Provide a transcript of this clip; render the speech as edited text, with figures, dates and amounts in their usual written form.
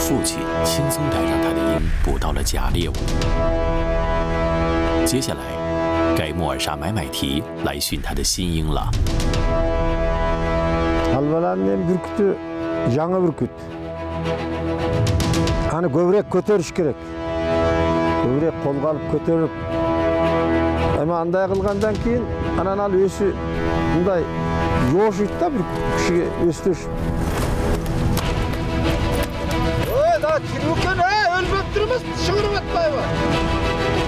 父亲轻松地让他的鹰捕到了假猎物。接下来，该莫尔莎买买提来训他的新鹰了。 Албаланын бүркүтү жаңы бүркүт. Аны көбүрөөк көтөрүш керек. Көбүрөөк колго алып көтөрүп. Эми андай кылгандан кийин анан ал өзү мындай жошуйт да бир кишиге өстөш. Ой, да кирүүкөн, өлбөп турмас, шыгырып атпайбы?